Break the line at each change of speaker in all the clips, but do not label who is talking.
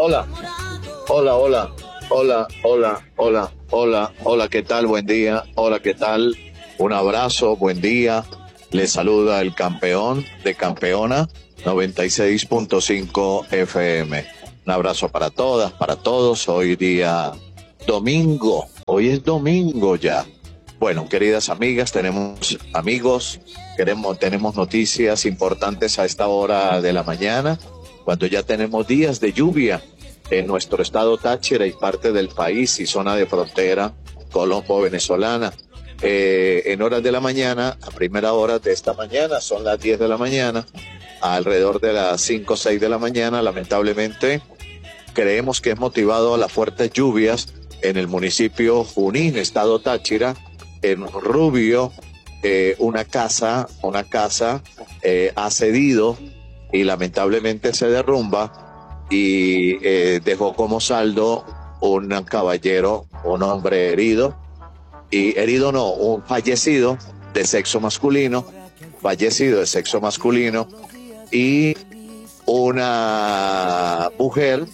Hola, hola, hola, hola, hola, hola, hola, hola, ¿qué tal? Buen día, hola, ¿qué tal? Un abrazo, buen día. Les saluda el campeón de Campeona 96.5 FM. Un abrazo para todas, para todos. Hoy día domingo, hoy es domingo ya. Bueno, queridas amigas, tenemos amigos, tenemos noticias importantes a esta hora de la mañana, cuando ya tenemos días de lluvia en nuestro estado Táchira y parte del país y zona de frontera colombo-venezolana. En horas de la mañana, a primera hora de esta mañana, son las 10 de la mañana, alrededor de las 5 o 6 de la mañana, lamentablemente, creemos que es motivado a las fuertes lluvias en el municipio Junín, estado Táchira, en Rubio, una casa ha cedido y lamentablemente se derrumba y dejó como saldo un caballero, un hombre herido, y herido no, un fallecido de sexo masculino, y una mujer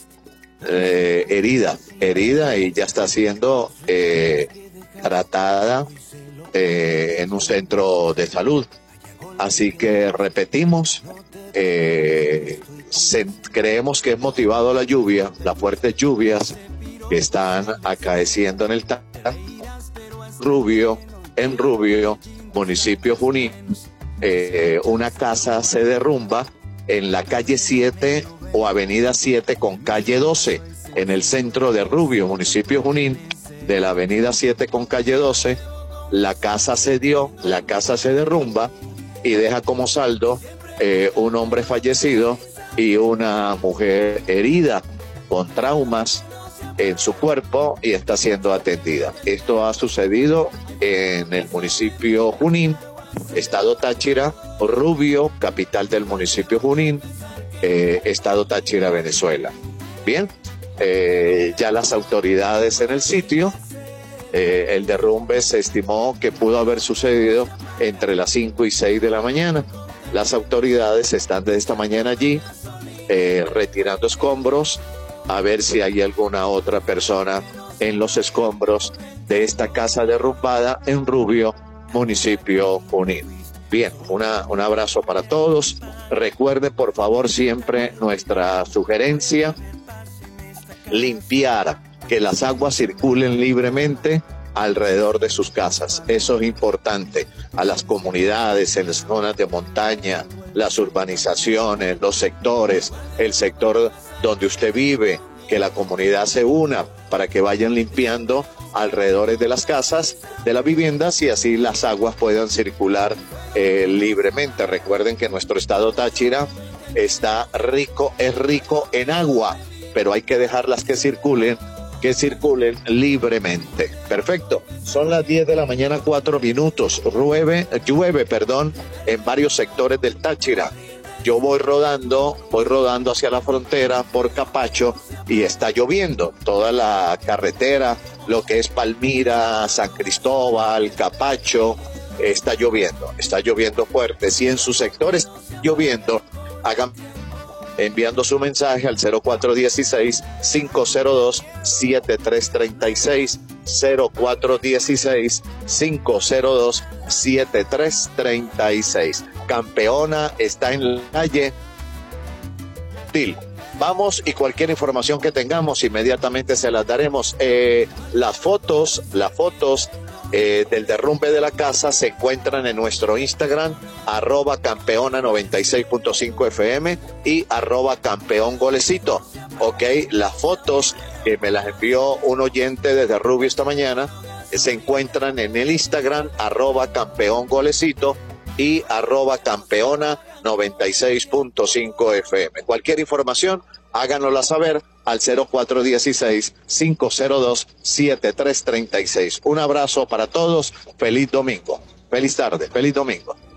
herida y ya está siendo tratada en un centro de salud. Así que repetimos, creemos que es motivado la lluvia, las fuertes lluvias que están acaeciendo en el Rubio, municipio Junín. Una casa se derrumba en la calle 7 o avenida 7 con calle 12, en el centro de Rubio, municipio Junín, de la avenida 7 con calle 12. La casa se derrumba y deja como saldo un hombre fallecido y una mujer herida con traumas en su cuerpo y está siendo atendida. Esto ha sucedido en el municipio Junín, estado Táchira, Rubio, capital del municipio Junín, estado Táchira, Venezuela. Bien, ya las autoridades en el sitio, el derrumbe se estimó que pudo haber sucedido entre las 5 y 6 de la mañana. Las autoridades están desde esta mañana allí retirando escombros, a ver si hay alguna otra persona en los escombros de esta casa derrumbada en Rubio, municipio Junín. Bien, un abrazo para todos. Recuerden, por favor, siempre nuestra sugerencia: limpiar, que las aguas circulen libremente alrededor de sus casas. Eso es importante. A las comunidades, en las zonas de montaña, las urbanizaciones, los sectores, el sector donde usted vive, que la comunidad se una para que vayan limpiando alrededor de las casas, de las viviendas, y así las aguas puedan circular libremente. Recuerden que nuestro estado Táchira es rico en agua, pero hay que dejarlas que circulen libremente. Perfecto. Son las 10 de la mañana, 4 minutos. Llueve, en varios sectores del Táchira. Yo voy rodando hacia la frontera por Capacho y está lloviendo. Toda la carretera, lo que es Palmira, San Cristóbal, Capacho, está lloviendo fuerte. Si en sus sectores lloviendo, hagan enviando su mensaje al 0416-502-7336, 0416-502-7336. Campeona está en la calle. Vamos, y cualquier información que tengamos inmediatamente se las daremos. Las fotos del derrumbe de la casa se encuentran en nuestro Instagram, @campeona96.5fm y @campeongolecito. Ok, las fotos que me las envió un oyente desde Rubio esta mañana se encuentran en el Instagram, @campeongolecito y @campeona96.5fm. Cualquier información, háganosla saber al 0416-502-7336. Un abrazo para todos. Feliz domingo. Feliz tarde. Feliz domingo.